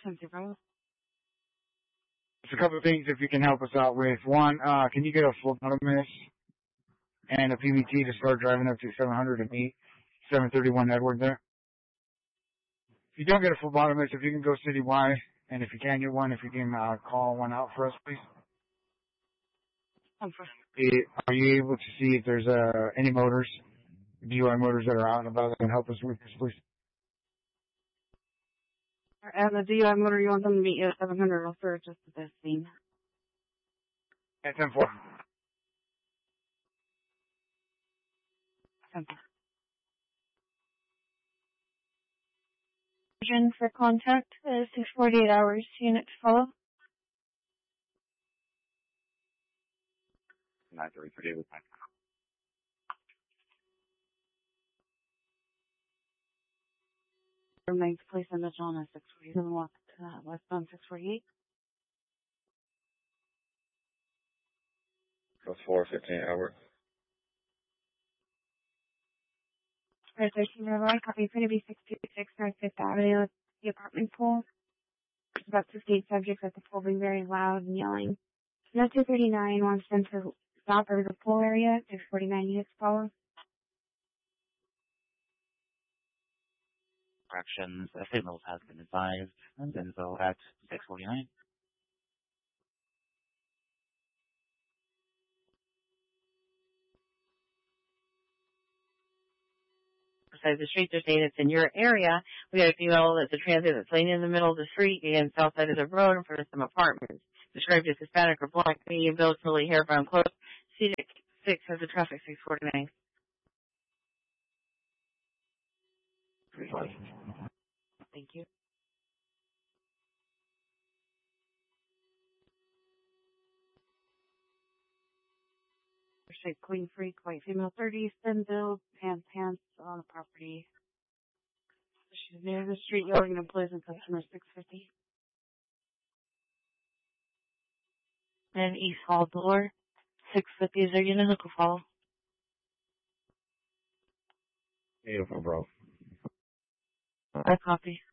10-0. There's a couple of things if you can help us out with. One, can you get a phlebotomist and a PBT to start driving up to 700 to meet 731 Edward there? If you don't get a phlebotomist, if you can go citywide, and if you can get one, if you can call one out for us, please. Are you able to see if there's any motors, DUI motors that are out and about that can help us with this, please? And the DUI motor, you want them to meet you at 700 also, just at this scene? Yeah, 10-4. 10-4. For contact is 648 hours. Unit to follow. 933 with my Remains place in the John at 647 westbound 648. Plus 4:15 hour. 13 River, copy for to be 626 North 5th Avenue at the apartment pool. There's about 58 subjects at the pool being very loud and yelling. No 239 wants them to stop over the pool area. 649 units follow. Corrections, signals has been advised, and Denzel at 649. Besides the street, they're saying it's in your area. We got a female that's a transit that's laying in the middle of the street, again, south side of the road in front of some apartments. Described as Hispanic or black, medium build, curly hair, brown clothes. Scenic 6 has a traffic 649. Thank you. Shape clean freak, white female 30s, thin build, pants on the property. She's near the street yelling at employees and customers 650. And East Hall door 650 is their unit. Look follow. Beautiful, bro. I copy.